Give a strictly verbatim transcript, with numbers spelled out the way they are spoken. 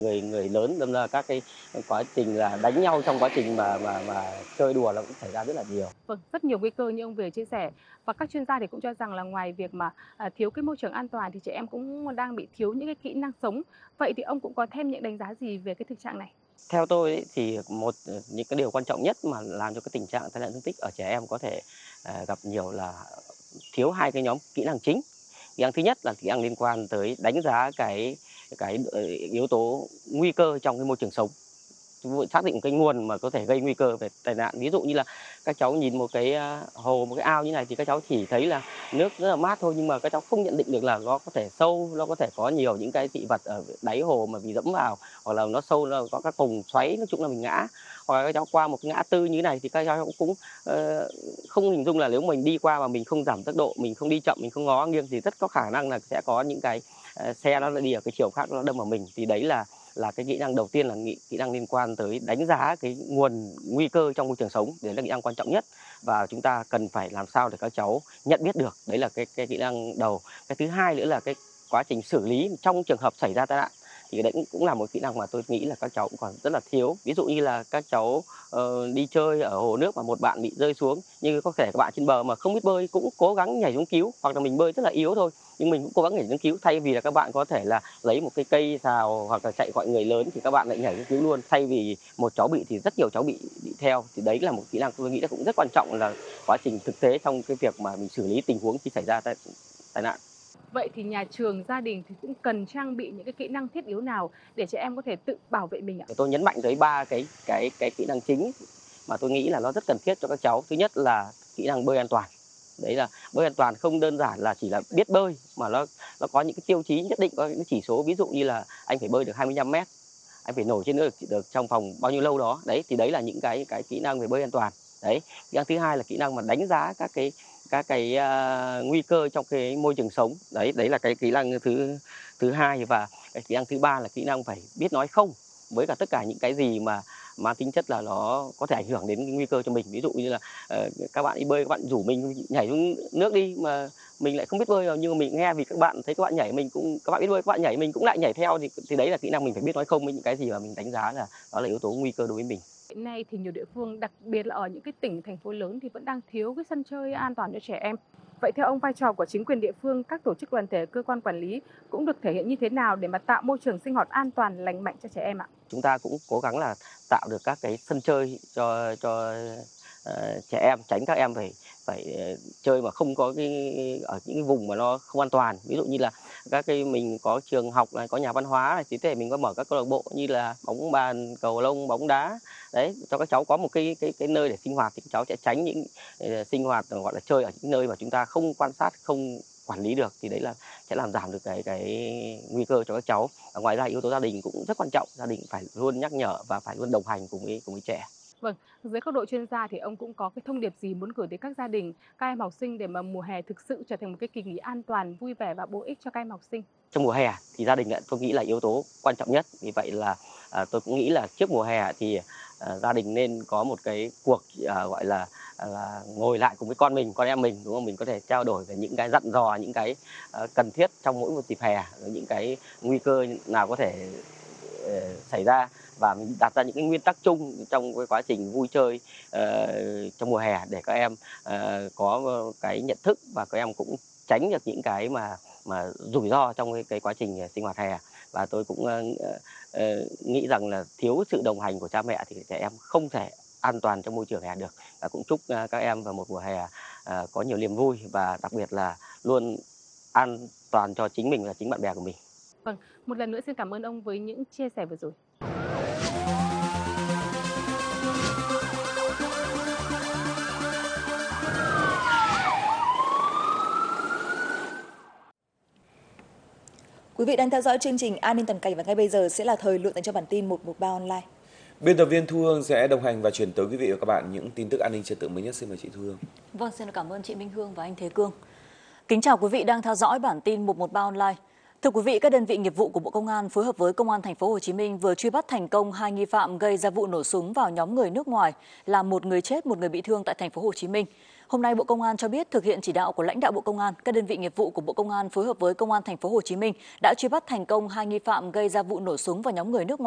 Người người lớn đâm ra các cái quá trình là đánh nhau trong quá trình mà mà mà chơi đùa là cũng xảy ra rất là nhiều. Vâng, rất nhiều nguy cơ như ông vừa chia sẻ. Và các chuyên gia thì cũng cho rằng là ngoài việc mà, à, thiếu cái môi trường an toàn thì trẻ em cũng đang bị thiếu những cái kỹ năng sống. Vậy thì ông cũng có thêm những đánh giá gì về cái thực trạng này? Theo tôi ấy, thì một, ờ, những cái điều quan trọng nhất mà làm cho cái tình trạng tai nạn thương tích ở trẻ em có thể, à, gặp nhiều là thiếu hai cái nhóm kỹ năng chính. Kỹ năng thứ nhất là kỹ năng liên quan tới đánh giá cái cái, ờ, yếu tố nguy cơ trong cái môi trường sống. Vụ xác định cái nguồn mà có thể gây nguy cơ về tai nạn. Ví dụ như là các cháu nhìn một cái, a, hồ, một cái ao như này thì các cháu chỉ thấy là nước rất là mát thôi, nhưng mà các cháu không nhận định được là nó có thể sâu, nó có thể có nhiều những cái dị vật ở đáy hồ mà mình dẫm vào, hoặc là nó sâu, nó có các vùng xoáy, nói chung là mình ngã. Hoặc là các cháu qua một cái ngã tư như thế này thì các cháu cũng cũng, ờ, không hình dung là nếu mình đi qua mà mình không giảm tốc độ, mình không đi chậm, mình không ngó nghiêng thì rất có khả năng là sẽ có những cái, ờ, xe nó đi ở cái chiều khác nó đâm vào mình. Thì đấy là là cái kỹ năng đầu tiên là nghị kỹ năng liên quan tới đánh giá cái nguồn nguy cơ trong môi trường sống, đấy là kỹ năng quan trọng nhất. Và chúng ta cần phải làm sao để các cháu nhận biết được, đấy là cái cái kỹ năng đầu. Cái thứ hai nữa là cái quá trình xử lý trong trường hợp xảy ra tai nạn, thì đấy cũng cũng là một kỹ năng mà tôi nghĩ là các cháu cũng còn rất là thiếu. Ví dụ như là các cháu, ờ, đi chơi ở hồ nước mà một bạn bị rơi xuống, nhưng có thể các bạn trên bờ mà không biết bơi cũng cố gắng nhảy xuống cứu, hoặc là mình bơi rất là yếu thôi, nhưng mình cũng cố gắng nhảy xuống cứu, thay vì là các bạn có thể là lấy một cái cây xào hoặc là chạy gọi người lớn thì các bạn lại nhảy xuống cứu luôn, thay vì một cháu bị thì rất nhiều cháu bị bị theo. Thì đấy là một kỹ năng tôi nghĩ là cũng rất quan trọng, là quá trình thực tế trong cái việc mà mình xử lý tình huống khi xảy ra tai tai nạn. Vậy thì nhà trường, gia đình thì cũng cần trang bị những cái kỹ năng thiết yếu nào để trẻ em có thể tự bảo vệ mình ạ? Tôi nhấn mạnh tới ba cái cái cái kỹ năng chính mà tôi nghĩ là nó rất cần thiết cho các cháu. Thứ nhất là kỹ năng bơi an toàn. Đấy là bơi an toàn không đơn giản là chỉ là biết bơi, mà nó nó có những cái tiêu chí nhất định, có những cái chỉ số, ví dụ như là anh phải bơi được hai mươi lăm mét, anh phải nổi trên nước được được trong vòng bao nhiêu lâu đó. Đấy, thì đấy là những cái cái kỹ năng về bơi an toàn. Đấy, kỹ năng thứ hai là kỹ năng mà đánh giá các cái các cái, a, nguy cơ trong cái môi trường sống. Đấy, đấy là cái kỹ năng thứ thứ hai. Và cái kỹ năng thứ ba là kỹ năng phải biết nói không với cả tất cả những cái gì mà mang tính chất là nó có thể ảnh hưởng đến cái nguy cơ cho mình. Ví dụ như là, ờ, các bạn đi bơi, các bạn rủ mình nhảy xuống nước đi, mà mình lại không biết bơi đâu, nhưng mà mình nghe vì các bạn thấy các bạn nhảy, mình cũng các bạn biết bơi, các bạn nhảy mình cũng lại nhảy theo, thì thì đấy là kỹ năng mình phải biết nói không với những cái gì mà mình đánh giá là đó là yếu tố nguy cơ đối với mình. Hiện nay thì nhiều địa phương, đặc biệt là ở những cái tỉnh, thành phố lớn thì vẫn đang thiếu cái sân chơi an toàn cho trẻ em. Vậy theo ông, vai trò của chính quyền địa phương, các tổ chức đoàn thể, cơ quan quản lý cũng được thể hiện như thế nào để mà tạo môi trường sinh hoạt an toàn, lành mạnh cho trẻ em ạ? Chúng ta cũng cố gắng là tạo được các cái sân chơi cho cho, ờ, trẻ em, tránh các em phải phải, ờ, chơi mà không có cái ở những cái vùng mà nó không an toàn. Ví dụ như là các cái mình có trường học này, có nhà văn hóa này, thì có thể mình có mở các câu lạc bộ như là bóng bàn, cầu lông, bóng đá. Đấy, cho các cháu có một cái cái cái nơi để sinh hoạt thì các cháu sẽ tránh những, ờ, sinh hoạt, ờ, gọi là, chơi ở những nơi mà chúng ta không quan sát, không quản lý được, thì đấy là sẽ làm giảm được cái cái nguy cơ cho các cháu. Và ngoài ra yếu tố gia đình cũng rất quan trọng, gia đình phải luôn nhắc nhở và phải luôn đồng hành cùng với cùng với trẻ. Vâng, dưới góc độ chuyên gia thì ông cũng có cái thông điệp gì muốn gửi đến các gia đình, các em học sinh để mà mùa hè thực sự trở thành một cái kỳ nghỉ an toàn, vui vẻ và bổ ích cho các em học sinh? Trong mùa hè thì gia đình lại tôi nghĩ là yếu tố quan trọng nhất. Vì vậy là, à, tôi cũng nghĩ là trước mùa hè thì, ờ, gia đình nên có một cái cuộc, ờ, gọi là, à, là ngồi lại cùng với con mình, con em mình, đúng không? Mình có thể trao đổi về những cái dặn dò, những cái, ờ, cần thiết trong mỗi một dịp hè, rồi những cái nguy cơ nào có thể, ờ, xảy ra, và mình đặt ra những cái nguyên tắc chung trong cái quá trình vui chơi, ờ, trong mùa hè để các em, ờ, có cái nhận thức, và các em cũng tránh được những cái mà mà rủi ro trong cái cái quá trình, ờ, sinh hoạt hè. Và tôi cũng, ơ, ờ, ờ, nghĩ rằng là thiếu sự đồng hành của cha mẹ thì trẻ em không thể an toàn trong môi trường hè được. Và cũng chúc, a, các em vào một mùa hè, ờ, có nhiều niềm vui, và đặc biệt là luôn an toàn cho chính mình và chính bạn bè của mình. Vâng, một lần nữa xin cảm ơn ông với những chia sẻ vừa rồi. Quý vị đang theo dõi chương trình An ninh toàn cảnh, và ngay bây giờ sẽ là thời lượng dành cho bản tin một một ba online. Biên tập viên Thu Hương sẽ đồng hành và chuyển tới quý vị và các bạn những tin tức an ninh trật tự mới nhất. Xin mời chị Thu Hương. Vâng, xin cảm ơn chị Minh Hương và anh Thế Cương. Kính chào quý vị đang theo dõi bản tin một một ba online. Thưa quý vị, các đơn vị nghiệp vụ của Bộ Công an phối hợp với Công an thành phố Hồ Chí Minh vừa truy bắt thành công hai nghi phạm gây ra vụ nổ súng vào nhóm người nước ngoài, làm một người chết, một người bị thương tại thành phố Hồ Chí Minh. Hôm nay Bộ Công an cho biết thực hiện chỉ đạo của lãnh đạo Bộ Công an, các đơn vị nghiệp vụ của Bộ Công an phối hợp với Công an thành phố Hồ Chí Minh đã truy bắt thành công hai nghi phạm gây ra vụ nổ súng vào nhóm người nước ngoài.